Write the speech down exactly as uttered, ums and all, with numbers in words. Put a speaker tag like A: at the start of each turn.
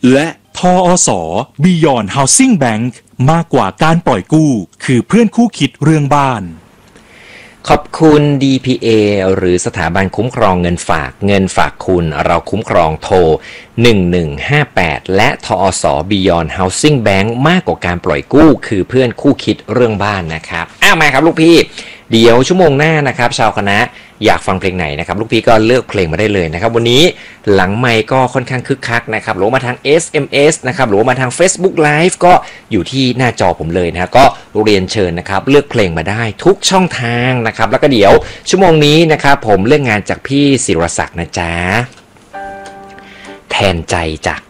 A: และทอส Beyond Housing Bank มากกว่าการปล่อยกู้คือเพื่อนคู่คิดเรื่องบ้าน
B: ขอบคุณ ดี พี เอ หรือสถาบันคุ้มครองเงินฝากเงินฝากคุณเราคุ้มครองโทรหนึ่งหนึ่งห้าแปดและทอส Beyond Housing Bank มากกว่าการปล่อยกู้คือเพื่อนคู่คิดเรื่องบ้านนะครับอ้าวมาครับลูกพี่เดี๋ยวชั่วโมงหน้านะครับชาวคณะอยากฟังเพลงไหนนะครับลูกพี่ก็เลือกเพลงมาได้เลยนะครับวันนี้หลังไมค์ก็ค่อนข้างคึกคักนะครับหรือว่ามาทาง เอส เอ็ม เอส นะครับหรือว่ามาทาง Facebook Live ก็อยู่ที่หน้าจอผมเลยนะก็เรียนเชิญนะครับเลือกเพลงมาได้ทุกช่องทางนะครับแล้วก็เดี๋ยวชั่วโมงนี้นะครับผมเลือกงานจากพี่ศิรศักดิ์นะจ๊ะแทนใจจาก